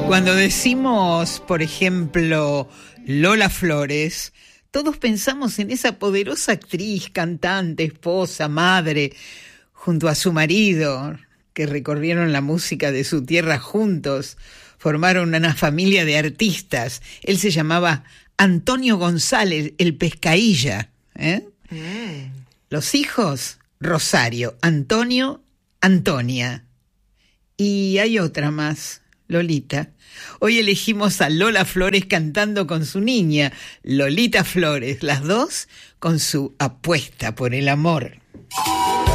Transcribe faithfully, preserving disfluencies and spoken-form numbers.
Cuando decimos, por ejemplo, Lola Flores, todos pensamos en esa poderosa actriz, cantante, esposa, madre, junto a su marido, que recorrieron la música de su tierra juntos, formaron una familia de artistas. Él se llamaba Antonio González, el Pescailla, ¿eh? Mm. Los hijos, Rosario, Antonio, Antonia. Y hay otra más, Lolita. Hoy elegimos a Lola Flores cantando con su niña, Lolita Flores, las dos con su apuesta por el amor.